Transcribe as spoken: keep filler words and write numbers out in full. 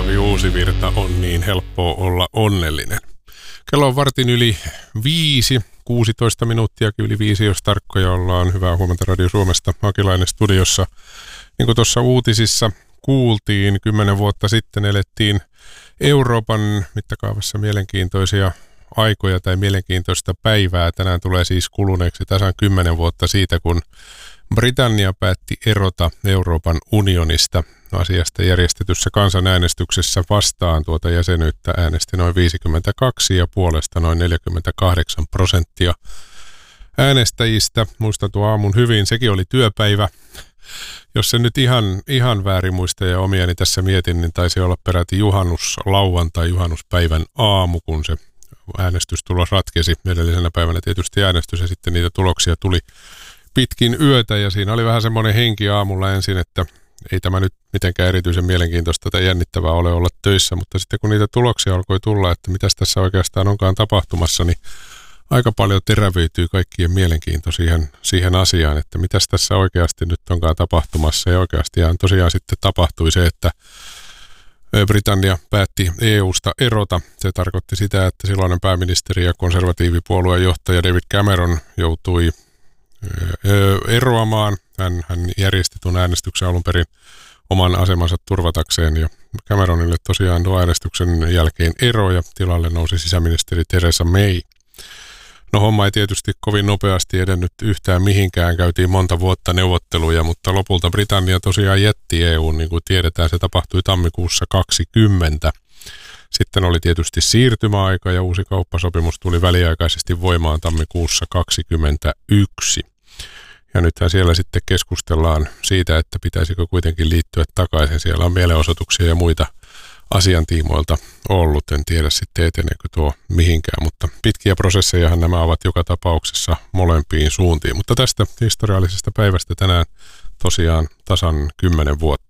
Olavi Uusivirta on niin helppoa olla onnellinen. Kello on vartin yli viisi, kuusitoista minuuttiakin yli viisi, jos tarkkoja ollaan. Hyvää huomenta Radio Suomesta, Hakilainen studiossa. Niin kuin tuossa uutisissa kuultiin, kymmenen vuotta sitten elettiin Euroopan mittakaavassa mielenkiintoisia aikoja tai mielenkiintoista päivää. Tänään tulee siis kuluneeksi tasan kymmenen vuotta siitä, kun Britannia päätti erota Euroopan unionista. Asiasta järjestetyssä kansanäänestyksessä vastaan tuota jäsenyyttä äänesti noin viisikymmentäkaksi ja puolesta noin neljäkymmentäkahdeksan prosenttia äänestäjistä. Muistan tuo aamun hyvin, sekin oli työpäivä. Jos se nyt ihan, ihan väärin muista ja omiani tässä mietin, niin taisi olla peräti juhannus lauantai juhannuspäivän aamu, kun se äänestystulos ratkesi. Edellisenä päivänä tietysti äänestys ja sitten niitä tuloksia tuli pitkin yötä ja siinä oli vähän semmoinen henki aamulla ensin, että ei tämä nyt mitenkään erityisen mielenkiintoista tai jännittävää ole olla töissä, mutta sitten kun niitä tuloksia alkoi tulla, että mitäs tässä oikeastaan onkaan tapahtumassa, niin aika paljon terävyytyy kaikkien mielenkiinto siihen, siihen asiaan, että mitäs tässä oikeasti nyt onkaan tapahtumassa. Ja oikeastihan tosiaan sitten tapahtui se, että Britannia päätti E U:sta erota. Se tarkoitti sitä, että silloinen pääministeri ja konservatiivipuolueen johtaja David Cameron joutui eroamaan. Hän, hän järjesti tuon äänestyksen alun perin oman asemansa turvatakseen ja Cameronille tosiaan tuon äänestyksen jälkeen ero ja tilalle nousi sisäministeri Theresa May. No homma ei tietysti kovin nopeasti edennyt yhtään mihinkään, käytiin monta vuotta neuvotteluja, mutta lopulta Britannia tosiaan jätti E U:n, niin kuin tiedetään, se tapahtui tammikuussa kaksikymmentä. Sitten oli tietysti siirtymäaika ja uusi kauppasopimus tuli väliaikaisesti voimaan tammikuussa kaksikymmentäyksi. Ja nythän siellä sitten keskustellaan siitä, että pitäisikö kuitenkin liittyä takaisin. Siellä on mielenosoituksia ja muita asiantiimoilta ollut. En tiedä sitten eteneekö tuo mihinkään, mutta pitkiä prosessejahan nämä ovat joka tapauksessa molempiin suuntiin. Mutta tästä historiallisesta päivästä tänään tosiaan tasan kymmenen vuotta.